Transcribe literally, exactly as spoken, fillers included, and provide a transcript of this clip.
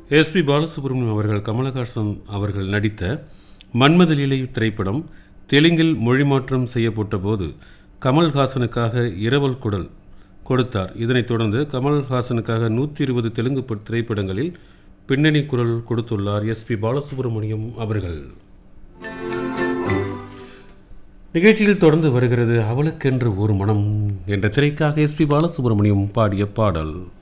SP Balasubramaniam அவர்கள் கமலஹாசன் அவர்கள் நடித்த மன்மத லீலை திரைப்படம் தெலுங்கில் மொழி மாற்றம் செய்யப்பட்ட போது கமல்ஹாசனுக்காக இரவல் குடல் கொடுத்தார். இதனைத் தொடர்ந்து கமல்ஹாசனுக்காக நூற்றி இருபது தெலுங்கு திரைப்படங்களில் பின்னணி குரல் கொடுத்துள்ளார் எஸ்பி பாலசுப்ரமணியம் அவர்கள். நிகழ்ச்சியில் தொடர்ந்து வருகிறது அவளுக்கென்று ஒரு மனம் என்ற திரைக்காக எஸ்பி பாலசுப்ரமணியம் பாடிய பாடல்.